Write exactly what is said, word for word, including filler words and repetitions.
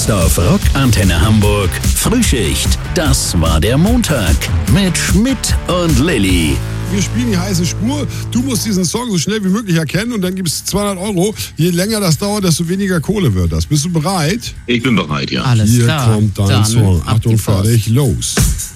Jetzt auf Rock Antenne Hamburg. Frühschicht. Das war der Montag. Mit Schmidt und Lilly. Wir spielen die heiße Spur. Du musst diesen Song so schnell wie möglich erkennen und dann gibt es zweihundert Euro. Je länger das dauert, desto weniger Kohle wird das. Bist du bereit? Ich bin bereit, ja. Alles Hier klar. kommt dein Dann Song. ab Achtung, die Post. fertig, los.